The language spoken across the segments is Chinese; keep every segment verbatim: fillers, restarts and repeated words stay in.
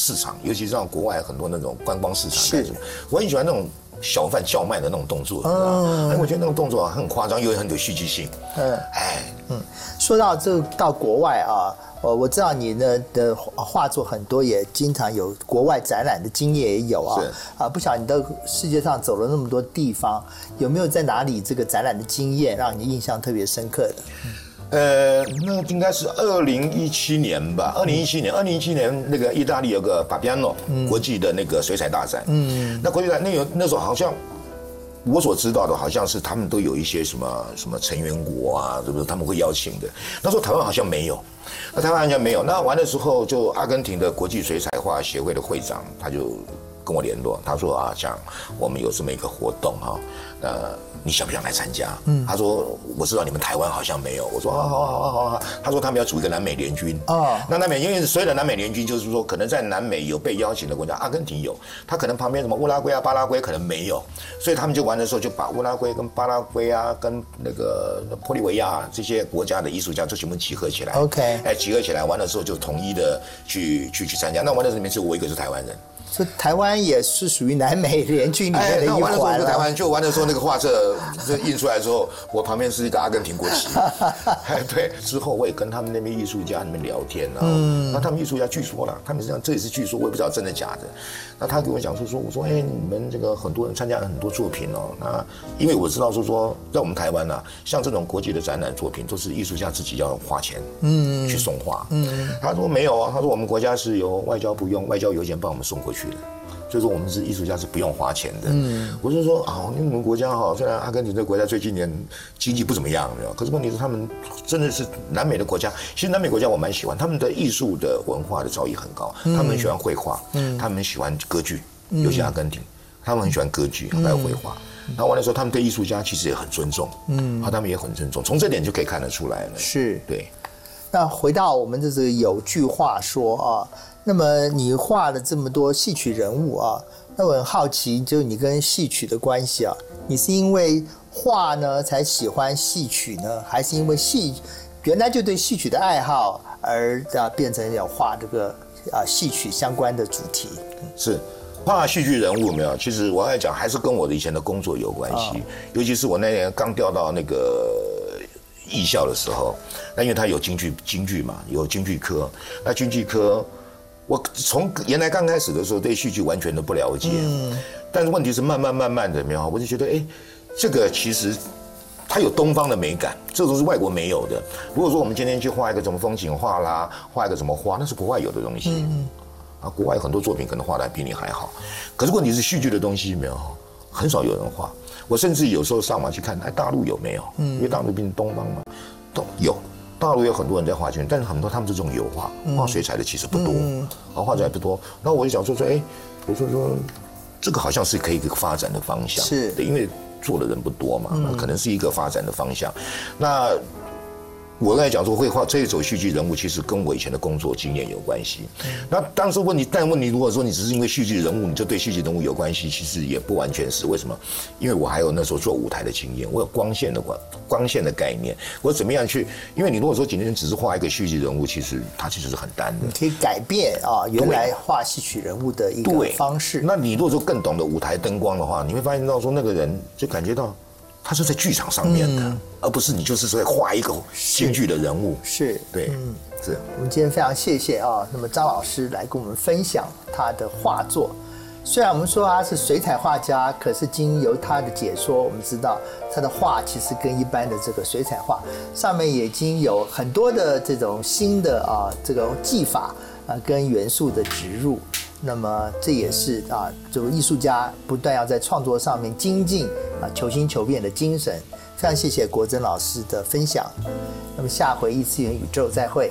市场，尤其是像国外很多那种观光市场，是，我很喜欢那种小贩叫卖的那种动作，嗯，哎，我觉得那种动作很夸张，又很有戏剧性，嗯，哎， 嗯，说到这到国外啊。我我知道你的的画作很多，也经常有国外展览的经验也有啊。啊，不晓得你到世界上走了那么多地方，有没有在哪里这个展览的经验让你印象特别深刻的？ 呃，那应该是二零一七年吧。二零一七年，二零一七年那个意大利有个法比安诺国际的那个水彩大展。嗯，那国际展那有那时候好像。我所知道的，好像是他们都有一些什么什么成员国啊，是不是他们会邀请的？那时候台湾好像没有，那台湾好像没有。那完的时候，就阿根廷的国际水彩画协会的会长，他就跟我联络，他说啊，像我们有这么一个活动哈，呃，你想不想来参加？嗯，他说我知道你们台湾好像没有，我说好好好好好，他说他们要组一个南美联军哦，那南美因为所有的南美联军就是说，可能在南美有被邀请的国家，阿根廷有，他可能旁边什么乌拉圭啊、巴拉圭可能没有，所以他们就玩的时候就把乌拉圭跟巴拉圭啊、跟那个玻利维亚这些国家的艺术家就全部集合起来 ，OK， 哎，集合起来玩的时候就统一的去去去参加，那玩的里面只有我一个是台湾人。 所以台湾也是属于南美联军里面的一环了。哎，玩的时候台湾就玩的时候，那个画册这印出来之后，我旁边是一个阿根廷国旗。哎，对，之后我也跟他们那边艺术家那边聊天啊。嗯。那他们艺术家据说啦，他们实际上这也是据说，我也不知道真的假的。那他跟我讲说说，我说哎，你们这个很多人参加了很多作品哦。那因为我知道说说，在我们台湾啊，像这种国际的展览作品，都是艺术家自己要花钱，嗯，去送画。嗯。他说没有啊，他说我们国家是由外交部用外交邮件帮我们送过去的。所以说我们是艺术家是不用花钱的。嗯，我就说啊，因为我们国家哈，虽然阿根廷这个国家最近年经济不怎么样，可是问题是他们真的是南美的国家。其实南美国家我蛮喜欢，他们的艺术的文化的造诣很高，他们很喜欢绘画，嗯，他们喜欢歌剧，尤其阿根廷，他们很喜欢歌剧还有绘画。然后完了之后，他们对艺术家其实也很尊重，嗯，他们也很尊重，从这点就可以看得出来了。 是， 对。 那回到我们这是有句话说啊。那么你画了这么多戏曲人物啊，那我很好奇，就是你跟戏曲的关系啊，你是因为画呢才喜欢戏曲呢，还是因为戏原来就对戏曲的爱好而啊变成要画这个啊戏曲相关的主题？ 是画戏剧人物没有？其实我要讲还是跟我的以前的工作有关系，哦、尤其是我那年刚调到那个艺校的时候，那因为他有京剧京剧嘛，有京剧科，那京剧科。我从原来刚开始的时候对戏剧完全都不了解，嗯，但是问题是慢慢慢慢的，没有，我就觉得，哎，这个其实它有东方的美感，这都是外国没有的。如果说我们今天去画一个什么风景画啦，画一个什么花，那是国外有的东西，嗯，啊，国外很多作品可能画的比你还好，可是问题是戏剧的东西没有，很少有人画。我甚至有时候上网去看，哎，大陆有没有？嗯，因为大陆毕竟东方嘛，都有。大陆有很多人在画圈，但是很多他们是这种油画，画水彩的其实不多，啊，画水彩不多。那我就想说说，哎，我说说，这个好像是可以一个发展的方向， 是， 对，因为做的人不多嘛，那可能是一个发展的方向。那我刚才讲说会画这一种戏剧人物，其实跟我以前的工作经验有关系。那当时问题，但问题如果说你只是因为戏剧人物，你就对戏剧人物有关系，其实也不完全是。为什么？因为我还有那时候做舞台的经验，我有光线的光光线的概念，我怎么样去？因为你如果说今天只是画一个戏剧人物，其实它其实是很单的， 可以改变啊原来画戏曲人物的一个方式。 那你如果说更懂得舞台灯光的话，你会发现到说那个人就感觉到。他是在剧场上面的，嗯、而不是你就是说画一个京剧的人物。 是， 对，嗯，是。 我们今天非常谢谢啊，那么张老师来跟我们分享他的画作。虽然我们说他是水彩画家，可是经由他的解说，我们知道他的画其实跟一般的这个水彩画上面已经有很多的这种新的啊这个技法啊跟元素的植入。那么这也是啊，这个艺术家不断要在创作上面精进啊，求新求变的精神。非常谢谢国珍老师的分享。那么下回异次元宇宙再会。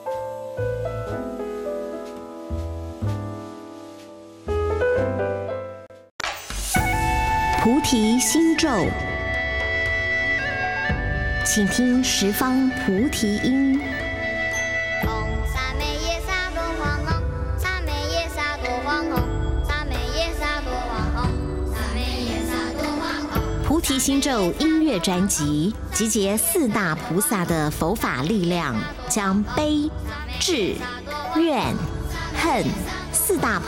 菩提心咒，请听十方菩提音。菩提心咒音乐专辑集结四大菩萨的佛法力量，将悲、智、怨、恨四大